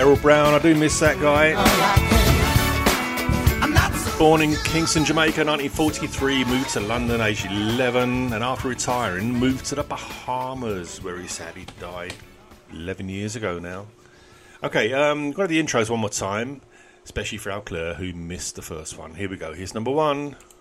Errol Brown, I do miss that guy. Born in Kingston, Jamaica, 1943, moved to London aged 11, and after retiring, moved to the Bahamas, where he sadly died 11 years ago now. Okay, got the intros one more time, especially for Al Clare, who missed the first one. Here we go. Here's number one.